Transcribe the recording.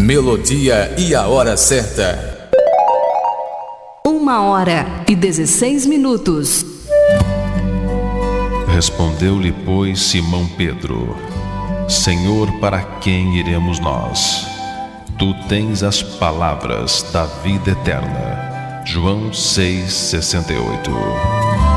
melodia e a hora certa. 1h16. Respondeu-lhe, pois, Simão Pedro: Senhor, para quem iremos nós? Tu tens as palavras da vida eterna. João 6,68.